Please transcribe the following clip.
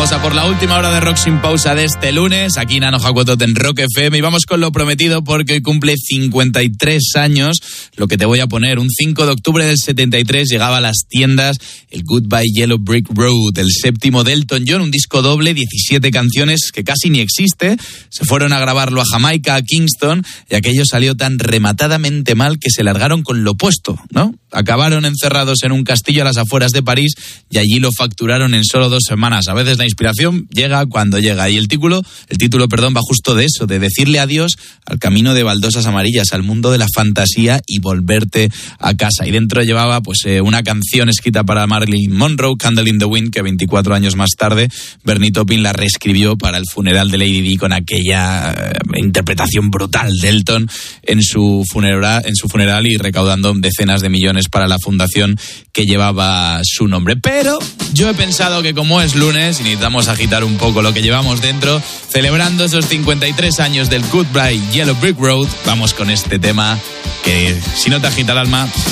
Vamos a por la última hora de Rock Sin Pausa de este lunes, aquí en Anoja Cuotot en Rock FM, y vamos con lo prometido porque hoy cumple 53 años, lo que te voy a poner. Un 5 de octubre del 73 llegaba a las tiendas el Goodbye Yellow Brick Road, el séptimo de Elton John, un disco doble, 17 canciones que casi ni existe. Se fueron a grabarlo a Jamaica, a Kingston, y aquello salió tan rematadamente mal que se largaron con lo opuesto, ¿no? Acabaron encerrados en un castillo a las afueras de París y allí lo facturaron en solo 2 semanas. A veces la inspiración llega cuando llega, y el título, va justo de eso, de decirle adiós al camino de baldosas amarillas, al mundo de la fantasía y volverte a casa. Y dentro llevaba una canción escrita para Marilyn Monroe, Candle in the Wind, que 24 años más tarde Bernie Taupin la reescribió para el funeral de Lady Di con aquella interpretación brutal de Elton en su funeral y recaudando decenas de millones para la fundación que llevaba su nombre. Pero yo he pensado que como es lunes y necesitamos agitar un poco lo que llevamos dentro, celebrando esos 53 años del Goodbye Yellow Brick Road, vamos con este tema que si no te agita el alma